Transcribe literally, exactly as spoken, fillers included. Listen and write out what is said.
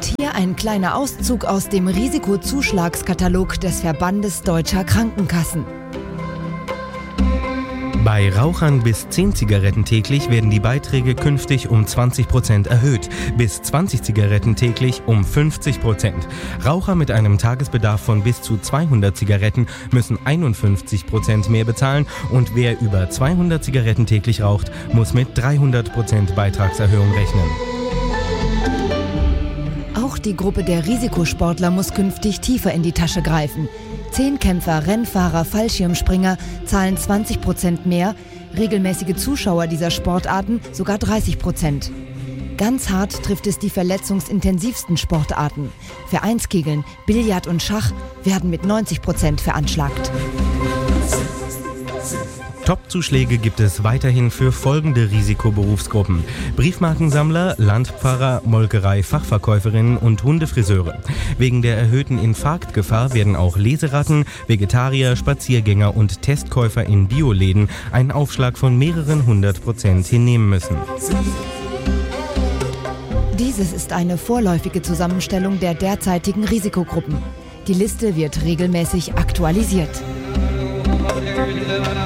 Und hier ein kleiner Auszug aus dem Risikozuschlagskatalog des Verbandes Deutscher Krankenkassen. Bei Rauchern bis zehn Zigaretten täglich werden die Beiträge künftig um zwanzig Prozent erhöht, bis zwanzig Zigaretten täglich um fünfzig Prozent. Raucher mit einem Tagesbedarf von bis zu zweihundert Zigaretten müssen einundfünfzig Prozent mehr bezahlen und wer über zweihundert Zigaretten täglich raucht, muss mit dreihundert Prozent Beitragserhöhung rechnen. Auch die Gruppe der Risikosportler muss künftig tiefer in die Tasche greifen. Zehnkämpfer, Rennfahrer, Fallschirmspringer zahlen zwanzig Prozent mehr, regelmäßige Zuschauer dieser Sportarten sogar dreißig Prozent. Ganz hart trifft es die verletzungsintensivsten Sportarten. Vereinskegeln, Billard und Schach werden mit neunzig Prozent veranschlagt. Top-Zuschläge gibt es weiterhin für folgende Risikoberufsgruppen: Briefmarkensammler, Landpfarrer, Molkerei, Fachverkäuferinnen und Hundefriseure. Wegen der erhöhten Infarktgefahr werden auch Leseratten, Vegetarier, Spaziergänger und Testkäufer in Bioläden einen Aufschlag von mehreren hundert Prozent hinnehmen müssen. Dieses ist eine vorläufige Zusammenstellung der derzeitigen Risikogruppen. Die Liste wird regelmäßig aktualisiert.